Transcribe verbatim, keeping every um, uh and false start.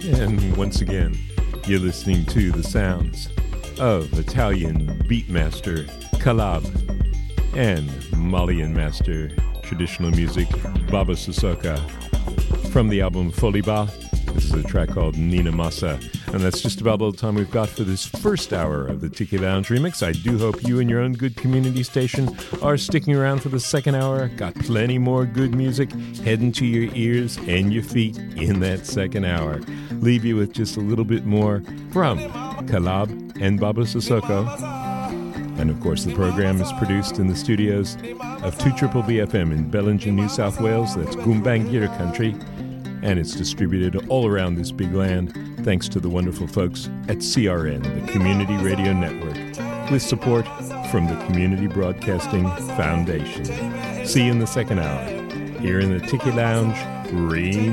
And once again, you're listening to the sounds of Italian beatmaster Calab and Malian master traditional music Baba Sissoko. From the album Foliba, this is a track called Nina Massa. And that's just about all the time we've got for this first hour of the Tiki Lounge Remix. I do hope you and your own good community station are sticking around for the second hour. Got plenty more good music heading to your ears and your feet in that second hour. Leave you with just a little bit more from Calab and Baba Sissoko. And of course, the program is produced in the studios of two B B F M in Bellingen, New South Wales. That's Gumbaynggirr country. And it's distributed all around this big land thanks to the wonderful folks at C R N, the Community Radio Network, with support from the Community Broadcasting Foundation. See you in the second hour here in the Tiki Lounge Remix.